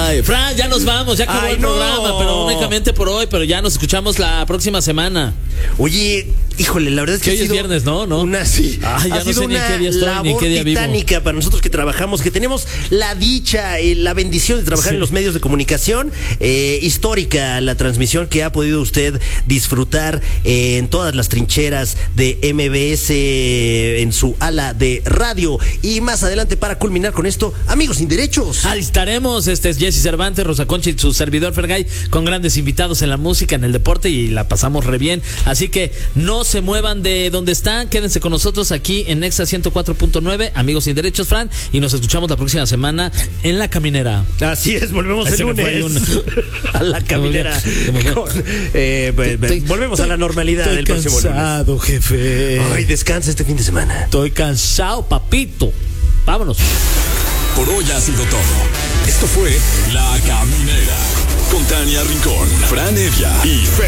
Ay, Fran, ya nos vamos, ya acabó el programa, pero únicamente por hoy, pero ya nos escuchamos la próxima semana. Oye, híjole, la verdad es que hoy es viernes, ¿no? Ay, ya no sé ni en qué día estoy, ni en qué día vivo. Titánica para nosotros que trabajamos, que tenemos la dicha y la bendición de trabajar en los medios de comunicación. Histórica la transmisión que ha podido usted disfrutar en todas las trincheras de MBS en su ala de radio. Y más adelante, para culminar con esto, Amigos Sin Derechos. Ahí estaremos, es Jesse Cervantes, Rosa Concha y su servidor Fergay, con grandes invitados en la música, en el deporte, y la pasamos re bien. Así que no se muevan de donde están, quédense con nosotros aquí en Nexa 104.9, Amigos Sin Derechos, Fran, y nos escuchamos la próxima semana en La Caminera. Así es, volvemos el lunes a La Caminera. Volvemos a la normalidad del próximo lunes. Estoy cansado, jefe. Ay, descansa este fin de semana. Estoy cansado, papito. Vámonos. Por hoy ha sido todo. Esto fue La Caminera con Tania Rincón, Fran Evia y Fer